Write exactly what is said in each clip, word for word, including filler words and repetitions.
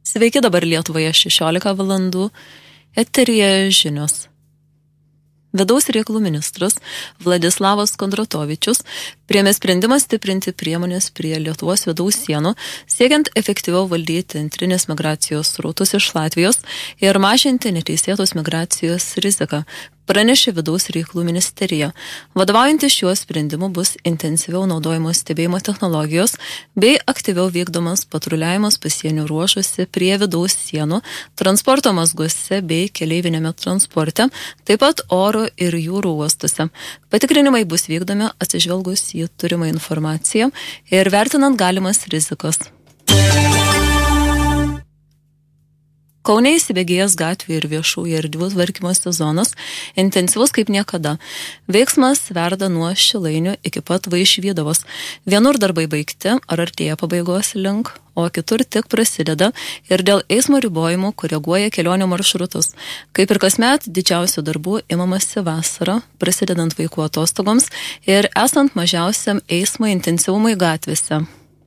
Sveiki, dabar Lietuvoje šešiolika valandų, eteryje žinios. Vidaus reikalų ministras Vladislavas Kondratovičius priėmė sprendimą stiprinti priemonės prie Lietuvos vidaus sienų, siekiant efektyviau valdyti antrinės migracijos srautus iš Latvijos ir mažinti neteisėtos migracijos riziką, pranešė Vidaus reikalų ministerija. Vadovaujantis šiuo sprendimu bus intensyviau naudojamos stebėjimo technologijos bei aktyviau vykdomas patruliavimas pasienio ruožuose prie vidaus sienų, transporto mazguose bei keleivinėme transporte, taip pat oro ir jūrų uostuose. Patikrinimai bus vykdomi atsižvelgus į turimą informaciją ir vertinant galimas rizikas. Kaune įsibėgėjęs gatvių ir viešųjų erdvių tvarkymo sezonas intensyvus kaip niekada. Veiksmas verda nuo Šilainių iki pat Vaišvydavos. Vienur darbai baigti ar artėja pabaigos link, o kitur tik prasideda ir dėl eismo ribojimų koreguoja kelionių maršrutus. Kaip ir kasmet, didžiausių darbų imamasi vasarą, prasidedant vaikų atostogoms ir esant mažiausiam eismo intensyvumui gatvėse.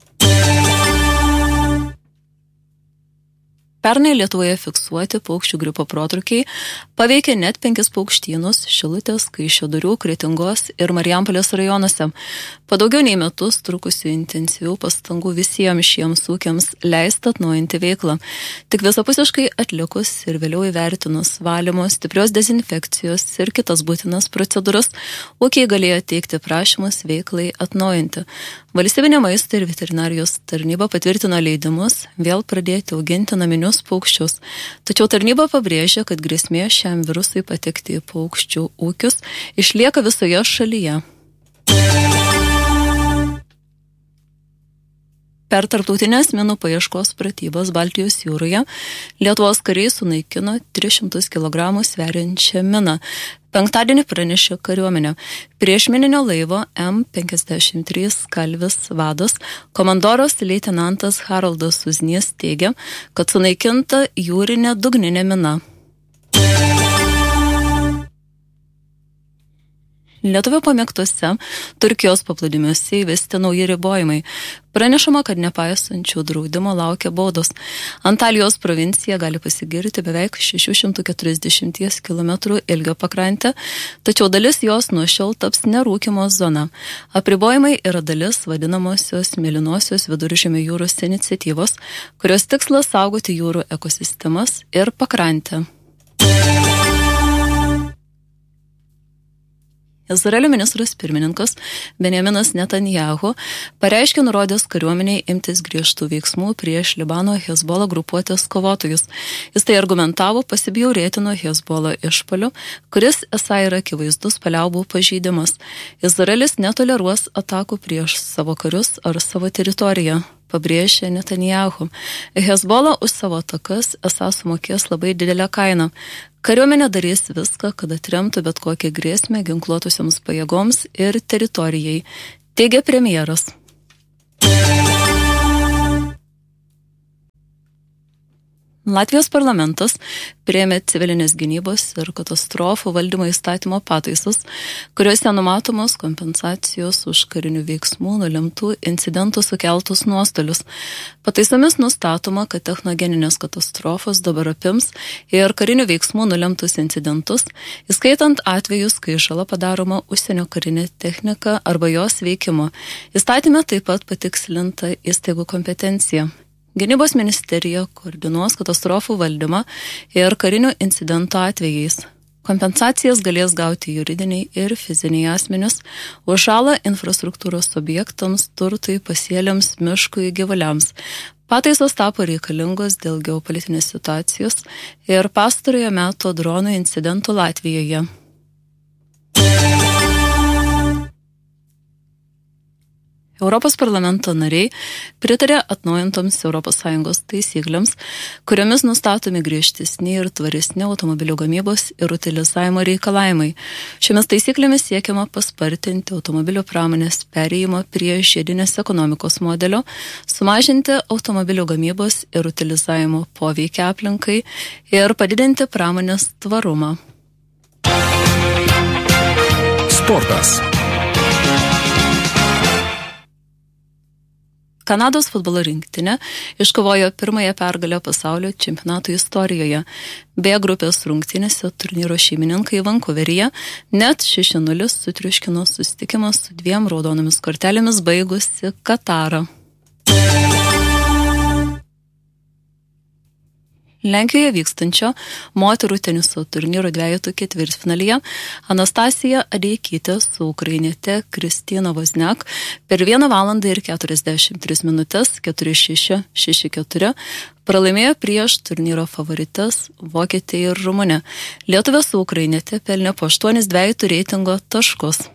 Pernai Lietuvoje fiksuoti paukščių gripo protrukiai paveikė net penkis paukštynus Šilutės, Kaišiadorių, Kretingos ir Marijampolės rajonuose. Po daugiau nei metus trukusių intensyvių pastangų visiems šiems ūkiams leista atnaujinti veiklą. Tik visapusiškai atlikus ir vėliau įvertinus valymo, stiprios dezinfekcijos ir kitas būtinas procedūras, ūkiai galėjo teikti prašymus veiklai atnaujinti. Valstybinė maisto ir veterinarijos tarnyba patvirtino leidimus vėl pradėti auginti naminius paukščius. Tačiau tarnyba pabrėžia, kad grėsmė šiam virusui patekti į paukščių ūkius išlieka visoje šalyje. Per tarptautinės minų paieškos pratybas Baltijos jūroje Lietuvos kariai sunaikino tris šimtus kilogramų sveriančią miną. Penktadienį pranešė kariuomenė. Priešmininio laivo M penkiasdešimt trys Kalvis vadas, komandoras leitenantas Haroldas Uznys teigia, kad sunaikinta jūrinė dugninė mina. Lietuvio pamėgtose Turkijos paplūdimiuose įvesti nauji ribojimai. Pranešama, kad nepaisančių draudimo laukia baudos. Antalijos provincija gali pasigirti beveik šešių šimtų keturiasdešimties kilometrų ilgio pakrantę, tačiau dalis jos nuo šiol taps nerūkimos zona. Apribojimai yra dalis vadinamosios mėlynosios Viduržemio jūros iniciatyvos, kurios tikslas saugoti jūrų ekosistemas ir pakrantę. Izraelio ministras pirmininkas Benjaminas Netanyahu pareiškė nurodęs kariuomeniai imtis griežtų veiksmų prieš Libano Hezbollah grupuotės kovotojus. Jis tai argumentavo pasibjaurėtino Hezbollah išpuoliu, kuris esą yra akivaizdus paliaubų pažeidimas. Izraelis netoleruos atakų prieš savo karius ar savo teritoriją, pabrėžė Netanyahu. Hezbollah už savo atakas esą sumokės labai didelę kainą. Kariuomenė darys viską, kad atremtų bet kokią grėsmę ginkluotusioms pajėgoms ir teritorijai, teigia premjeras. Latvijos parlamentas priėmė civilinės gynybos ir katastrofų valdymo įstatymo pataisas, kuriuose numatomos kompensacijos už karinių veiksmų nulemtų incidentų sukeltus nuostolius. Pataisomis nustatoma, kad technogeninės katastrofos dabar apims ir karinių veiksmų nulemtus incidentus, įskaitant atvejus, kai žala padaroma užsienio karinė technika arba jos veikimo. Įstatyme taip pat patikslinta įstaigų kompetencija. Gynybos ministerija koordinuos katastrofų valdymą ir karinių incidentų atvejais. Kompensacijas galės gauti juridiniai ir fiziniai asmenys už žalą infrastruktūros objektams, turtui, pasėliams, miškui, gyvuliams. Pataisos tapo reikalingos dėl geopolitinės situacijos ir pastarojo meto dronų incidentų Latvijoje. Europos parlamento nariai pritarė atnaujintoms Europos Sąjungos taisyklėms, kuriomis nustatomi griežtesni ir tvaresni automobilių gamybos ir utilizavimo reikalavimai. Šiomis taisyklėmis siekiama paspartinti automobilių pramonės perėjimą prie žiedinės ekonomikos modelio, sumažinti automobilių gamybos ir utilizavimo poveikį aplinkai ir padidinti pramonės tvarumą. Sportas. Kanados futbolo rinktinė iškovojo pirmąją pergalę pasaulio čempionato istorijoje. B grupės rungtynėse turnyro šeimininkai Vankuveryje net šeši nulis sutriuškino susitikimą su dviem raudonomis kortelėmis baigusi Katarą. Lenkijoje vykstančio moterų teniso turnyro dvejetų ketvirtfinalyje Anastasija Adeikytė su ukrainiete Kristina Vozniak per vieną valandą ir keturiasdešimt tris minutės keturi šeši šeši keturi pralaimėjo prieš turnyro favorites vokietę ir rumunę. Lietuvė su ukrainiete pelnė po aštuonis dvejetų reitingo taškus.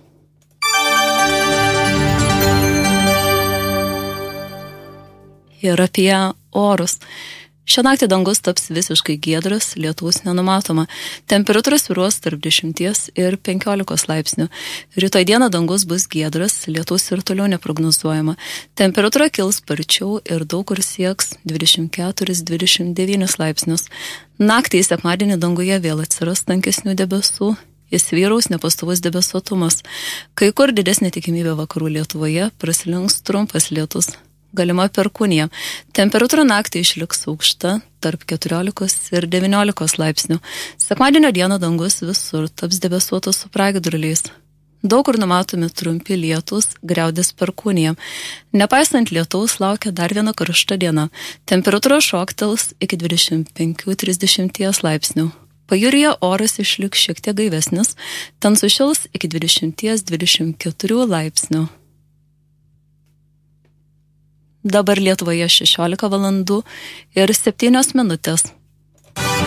Ir apie orus. Šią naktį dangus taps visiškai giedras, lietaus nenumatoma. Temperatūra svyruos tarp dešimties ir penkiolikos laipsnių. Rytoj dieną dangus bus giedras, lietaus ir toliau neprognozuojama. Temperatūra kils sparčiau ir daug kur sieks dvidešimt keturis dvidešimt devynis laipsnius. Naktį į sekmadienį danguje vėl atsiras tankesnių debesų. Įsivyraus nepastovus debesuotumas. Kai kur didesnė tikimybė vakarų Lietuvoje praslinks trumpas lietus. Galima perkūnija. Temperatūra naktį išliks aukšta tarp keturiolikos ir devyniolikos laipsnių. Sekmadienio dieną dangus visur taps debesuotas su pragiedruliais. Daug kur numatomi trumpi lietus, griaudės perkūnija. Nepaisant lietaus laukia dar viena karšta diena. Temperatūra šoktels iki dvidešimt penkių trisdešimt laipsnių. Pajūryje oras išliks šiek tiek gaivesnis, ten sušils iki dvidešimt dvidešimt keturių laipsnių. Dabar Lietuvoje šešiolika valandų ir septynios minutės.